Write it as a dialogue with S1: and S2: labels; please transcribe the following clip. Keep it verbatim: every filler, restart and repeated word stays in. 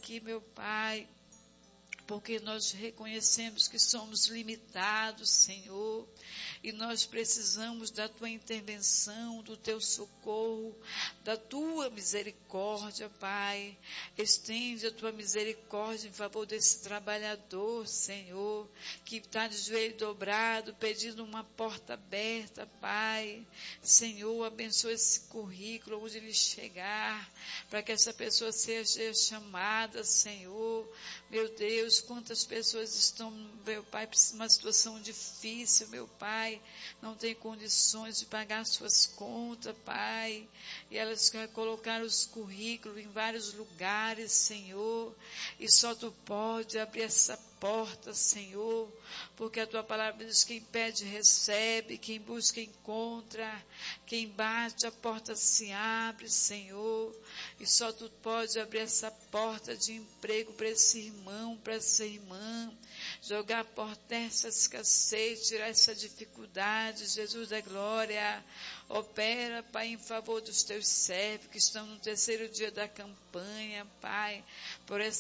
S1: aqui, meu Pai, porque nós reconhecemos que somos limitados, Senhor, e nós precisamos da Tua intervenção, do Teu socorro, da Tua misericórdia, Pai. Estende a Tua misericórdia em favor desse trabalhador, Senhor, que está de joelho dobrado, pedindo uma porta aberta, Pai. Senhor, abençoa esse currículo, onde ele chegar, para que essa pessoa seja chamada, Senhor. Meu Deus, quantas pessoas estão, meu Pai, numa situação difícil, meu Pai, não tem condições de pagar suas contas, Pai, e elas querem colocar os currículos em vários lugares, Senhor, e só Tu pode abrir essa porta, Senhor, porque a Tua palavra diz: quem pede recebe, quem busca encontra, quem bate a porta se abre, Senhor, e só Tu pode abrir essa porta de emprego para esse irmão, para essa irmã, jogar por terra essa escassez, tirar essa dificuldade. Jesus da glória, opera, Pai, em favor dos Teus servos que estão no terceiro dia da campanha, Pai, por essa